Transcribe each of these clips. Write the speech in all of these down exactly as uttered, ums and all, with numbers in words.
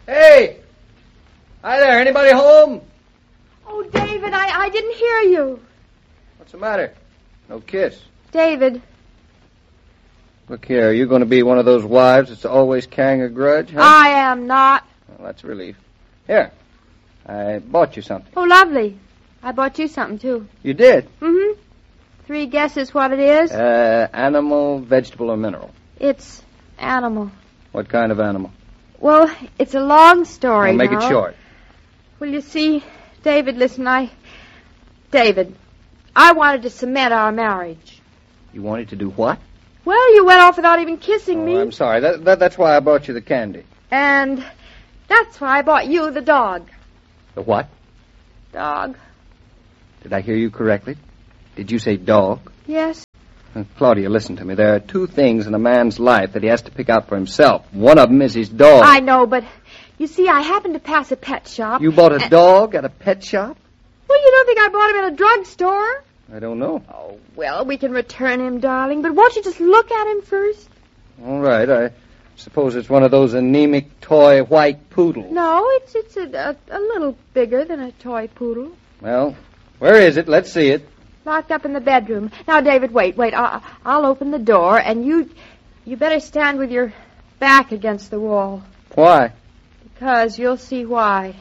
Hey! Hi there, anybody home? Oh, David, I, I didn't hear you. What's the matter? No kiss. David. Look here, are you going to be one of those wives that's always carrying a grudge, huh? I am not. Well, that's a relief. Here, I bought you something. Oh, lovely. I bought you something, too. You did? Mm-hmm. Three guesses what it is? Uh, animal, vegetable, or mineral? It's animal. What kind of animal? Well, it's a long story Well, make now. it short. Well, you see, David, listen, I... David, I wanted to cement our marriage. You wanted to do what? Well, you went off without even kissing Oh, me. I'm sorry. That, that, that's why I bought you the candy. And that's why I bought you the dog. The what? Dog. Did I hear you correctly? Did you say dog? Yes. Uh, Claudia, listen to me. There are two things in a man's life that he has to pick out for himself. One of them is his dog. I know, but you see, I happened to pass a pet shop. You bought a and... dog at a pet shop? Well, you don't think I bought him at a drugstore? I don't know. Oh, well, we can return him, darling, but won't you just look at him first? All right. I suppose it's one of those anemic toy white poodles. No, it's it's a, a, a little bigger than a toy poodle. Well, where is it? Let's see it. Locked up in the bedroom. Now, David, wait, wait. I'll, I'll open the door, and you you better stand with your back against the wall. Why? Because you'll see why.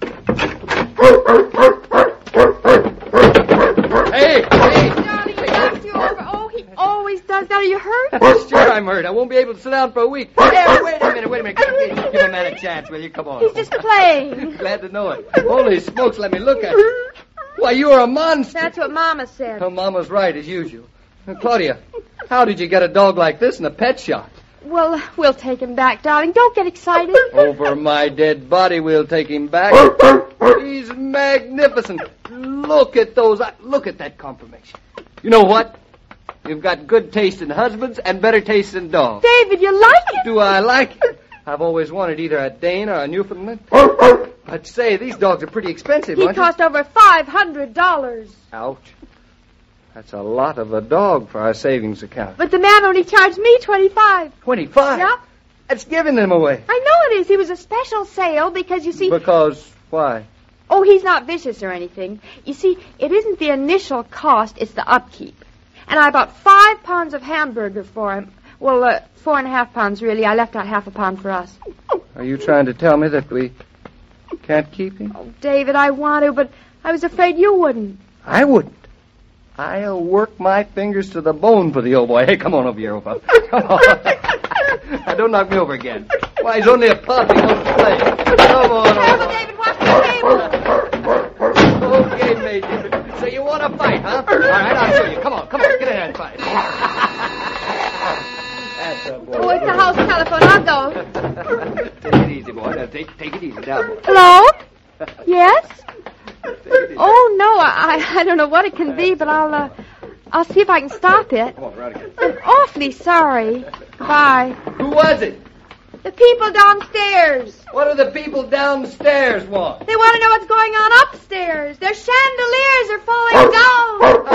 Hey! Hey! Darling, he knocked you over. Oh, he always does that. Are you hurt? Sure, I'm hurt. I won't be able to sit down for a week. Hey, wait a minute, wait a minute. Give, give a man a chance, will you? Come on. He's just playing. Glad to know it. Holy smokes, let me look at you. Why, you're a monster. That's what Mama said. Oh, Mama's right, as usual. Claudia, how did you get a dog like this in a pet shop? Well, we'll take him back, darling. Don't get excited. Over my dead body, we'll take him back. He's magnificent. Look at those. Look at that confirmation. You know what? You've got good taste in husbands and better taste in dogs. David, you like it? Do I like it? I've always wanted either a Dane or a Newfoundland. But say, these dogs are pretty expensive, He aren't cost over five hundred dollars. they? Ouch. That's a lot of a dog for our savings account. But the man only charged me twenty-five. Twenty-five? Yep. That's giving them away. I know it is. He was a special sale because, you see... Because why? Oh, he's not vicious or anything. You see, it isn't the initial cost, it's the upkeep. And I bought five pounds of hamburger for him. Well, uh, four and a half pounds, really. I left out half a pound for us. Are you trying to tell me that we can't keep him? Oh, David, I want to, but I was afraid you wouldn't. I wouldn't. I'll work my fingers to the bone for the old boy. Hey, come on over here, old pal. Come on. Now, don't knock me over again. Why, he's only a pup. He wants to play. Come on, Careful, old boy. David. Watch the table. Okay, Major. So you want to fight, huh? All right, I'll show you. Come on, come on. Get in there and fight. That's a boy. Oh, it's the house telephone. I'll go. Take it easy, boy. Now, take, take it easy. Now, boy. Hello? Yes? Oh, no, I, I don't know what it can be, but I'll, uh, I'll see if I can stop it. Come on, right again. I'm awfully sorry. Bye. Who was it? The people downstairs. What do the people downstairs want? They want to know what's going on upstairs. Their chandeliers are falling down.